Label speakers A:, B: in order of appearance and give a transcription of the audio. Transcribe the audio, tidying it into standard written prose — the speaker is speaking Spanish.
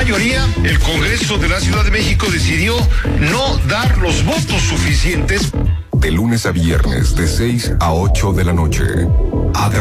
A: mayoría, el Congreso de la Ciudad de México decidió no dar los votos suficientes.
B: De lunes a viernes, de 6 a 8 de la noche.